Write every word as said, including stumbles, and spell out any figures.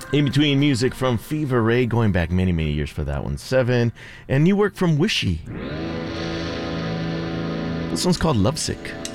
In between music from Fever Ray, going back many, many years for that one, Seven, and new work from Wishy. This one's called Lovesick.